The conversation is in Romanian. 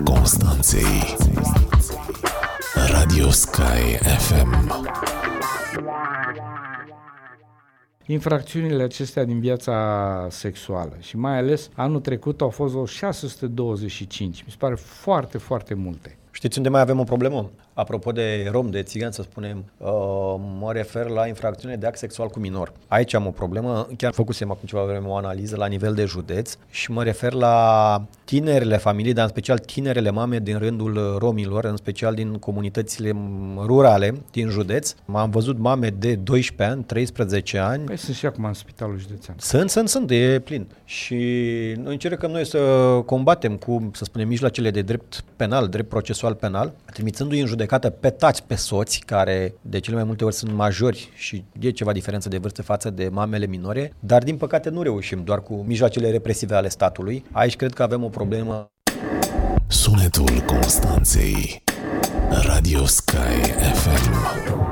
Constanței. Radio Sky FM. Infracțiunile acestea din viața sexuală și mai ales anul trecut au fost o 625. Mi se pare foarte, foarte multe. Știți unde mai avem o problemă? Apropo de rom, de țigan, să spunem, mă refer la infracțiune de act sexual cu minor. Aici am o problemă, chiar făcusem acum ceva vreme o analiză la nivel de județ și mă refer la tinerele familii, dar în special tinerele mame din rândul romilor, în special din comunitățile rurale din județ. M-am văzut mame de 12 ani, 13 ani. Păi sunt și acum în spitalul județean. Sunt, e plin. Și noi încercăm noi să combatem cu, să spunem, mijloacele de drept penal, drept procesual penal, trimițându-i în judecată pe tați, pe soți, care de cele mai multe ori sunt majori și e ceva diferență de vârstă față de mamele minore, dar din păcate nu reușim doar cu mijloacele represive ale statului. Aici cred că avem o problemă. Sunetul Constanței. Radio Sky FM.